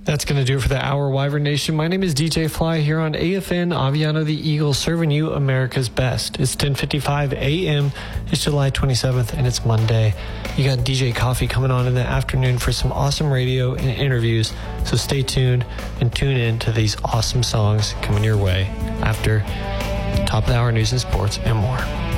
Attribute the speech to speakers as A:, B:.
A: That's going to do it for the hour, Wyvern Nation. My name is DJ Fly here on AFN Aviano the Eagle, serving you America's best. It's 10:55 a.m. It's July 27th, and it's Monday. You got DJ Coffee coming on in the afternoon for some awesome radio and interviews, so stay tuned and tune in to these awesome songs coming your way after top of the hour news and sports and more.